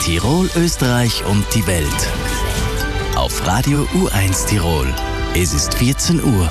Tirol, Österreich und die Welt. Auf Radio U1 Tirol. Es ist 14 Uhr.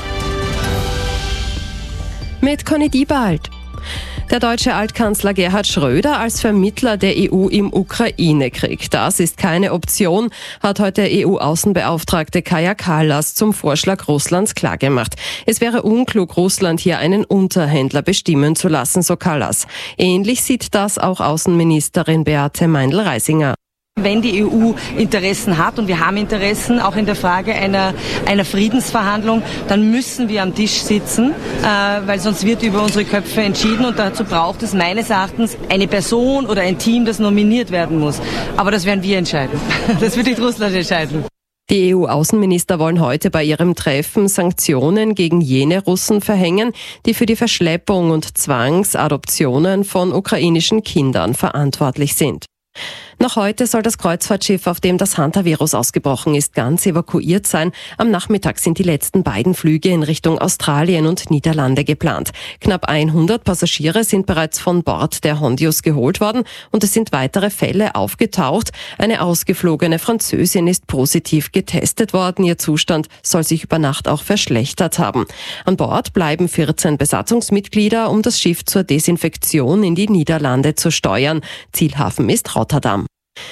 Mit Conny Diebald. Der deutsche Altkanzler Gerhard Schröder als Vermittler der EU im Ukraine-Krieg. Das ist keine Option, hat heute EU-Außenbeauftragte Kaja Kallas zum Vorschlag Russlands klargemacht. Es wäre unklug, Russland hier einen Unterhändler bestimmen zu lassen, so Kallas. Ähnlich sieht das auch Außenministerin Beate Meindl-Reisinger. Wenn die EU Interessen hat, und wir haben Interessen, auch in der Frage einer Friedensverhandlung, dann müssen wir am Tisch sitzen, weil sonst wird über unsere Köpfe entschieden und dazu braucht es meines Erachtens eine Person oder ein Team, das nominiert werden muss. Aber das werden wir entscheiden. Das wird nicht Russland entscheiden. Die EU-Außenminister wollen heute bei ihrem Treffen Sanktionen gegen jene Russen verhängen, die für die Verschleppung und Zwangsadoptionen von ukrainischen Kindern verantwortlich sind. Noch heute soll das Kreuzfahrtschiff, auf dem das Hantavirus ausgebrochen ist, ganz evakuiert sein. Am Nachmittag sind die letzten beiden Flüge in Richtung Australien und Niederlande geplant. Knapp 100 Passagiere sind bereits von Bord der Hondius geholt worden und es sind weitere Fälle aufgetaucht. Eine ausgeflogene Französin ist positiv getestet worden. Ihr Zustand soll sich über Nacht auch verschlechtert haben. An Bord bleiben 14 Besatzungsmitglieder, um das Schiff zur Desinfektion in die Niederlande zu steuern. Zielhafen ist Rotterdam.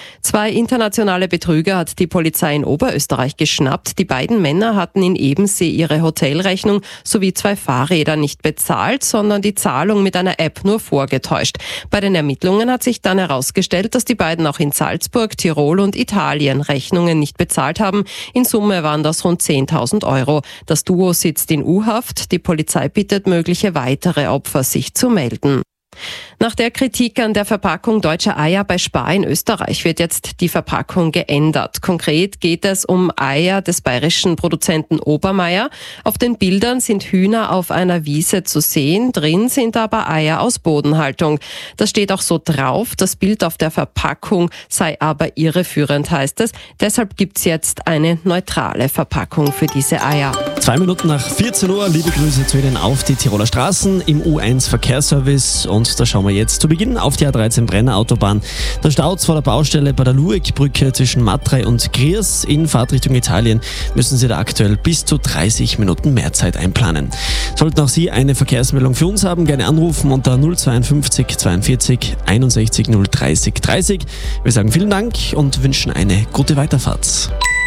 2 internationale Betrüger hat die Polizei in Oberösterreich geschnappt. Die beiden Männer hatten in Ebensee ihre Hotelrechnung sowie 2 Fahrräder nicht bezahlt, sondern die Zahlung mit einer App nur vorgetäuscht. Bei den Ermittlungen hat sich dann herausgestellt, dass die beiden auch in Salzburg, Tirol und Italien Rechnungen nicht bezahlt haben. In Summe waren das rund 10.000 Euro. Das Duo sitzt in U-Haft. Die Polizei bittet mögliche weitere Opfer, sich zu melden. Nach der Kritik an der Verpackung deutscher Eier bei Spar in Österreich wird jetzt die Verpackung geändert. Konkret geht es um Eier des bayerischen Produzenten Obermeier. Auf den Bildern sind Hühner auf einer Wiese zu sehen, drin sind aber Eier aus Bodenhaltung. Das steht auch so drauf, das Bild auf der Verpackung sei aber irreführend, heißt es. Deshalb gibt's jetzt eine neutrale Verpackung für diese Eier. 2 Minuten nach 14 Uhr, liebe Grüße zu Ihnen auf die Tiroler Straßen im U1 Verkehrsservice. Und da schauen wir jetzt zu Beginn auf die A13 Brenner Autobahn. Da staut's vor der Baustelle bei der Luegbrücke zwischen Matrei und Griers. In Fahrtrichtung Italien müssen Sie da aktuell bis zu 30 Minuten mehr Zeit einplanen. Sollten auch Sie eine Verkehrsmeldung für uns haben, gerne anrufen unter 052 42 61 030 30. Wir sagen vielen Dank und wünschen eine gute Weiterfahrt.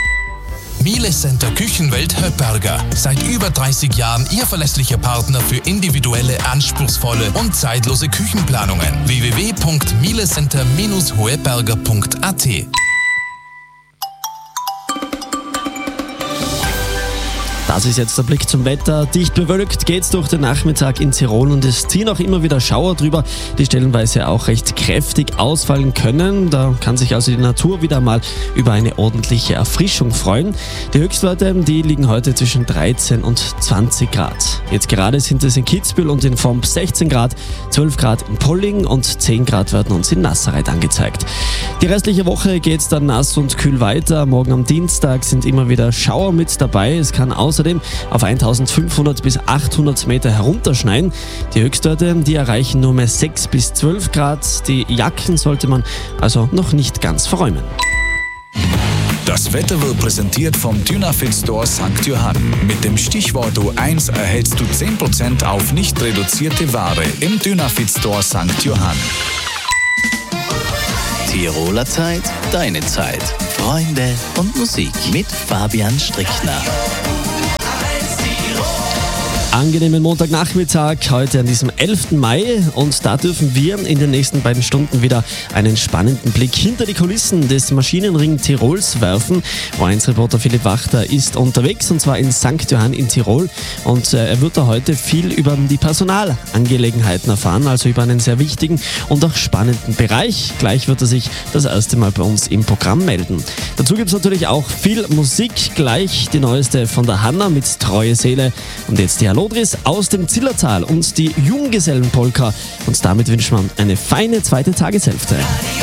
Miele Center Küchenwelt Höpperger. Seit über 30 Jahren Ihr verlässlicher Partner für individuelle, anspruchsvolle und zeitlose Küchenplanungen. www.mielecenter-hoeberger.at. Das ist jetzt der Blick zum Wetter. Dicht bewölkt geht's durch den Nachmittag in Tirol und es ziehen auch immer wieder Schauer drüber, die stellenweise auch recht kräftig ausfallen können. Da kann sich also die Natur wieder mal über eine ordentliche Erfrischung freuen. Die Höchstwerte, die liegen heute zwischen 13 und 20 Grad. Jetzt gerade sind es in Kitzbühel und in Vomp 16 Grad, 12 Grad in Polling und 10 Grad werden uns in Nassereit angezeigt. Die restliche Woche geht's dann nass und kühl weiter. Morgen am Dienstag sind immer wieder Schauer mit dabei. Es kann außerdem auf 1500 bis 800 Meter herunterschneien. Die Höchstwerte, die erreichen nur mehr 6 bis 12 Grad. Die Jacken sollte man also noch nicht ganz verräumen. Das Wetter wird präsentiert vom Dynafit Store St. Johann. Mit dem Stichwort U1 erhältst du 10% auf nicht reduzierte Ware im Dynafit Store St. Johann. Tiroler Zeit, deine Zeit. Freunde und Musik mit Fabian Strickner. Angenehmen Montagnachmittag, heute an diesem 11. Mai und da dürfen wir in den nächsten beiden Stunden wieder einen spannenden Blick hinter die Kulissen des Maschinenring Tirols werfen. U1-Reporter Philipp Wachter ist unterwegs und zwar in St. Johann in Tirol und er wird da heute viel über die Personalangelegenheiten erfahren, also über einen sehr wichtigen und auch spannenden Bereich. Gleich wird er sich das erste Mal bei uns im Programm melden. Dazu gibt es natürlich auch viel Musik, gleich die neueste von der Hanna mit Treue Seele und jetzt die Hallo aus dem Zillertal und die Junggesellenpolka. Und damit wünscht man eine feine zweite Tageshälfte.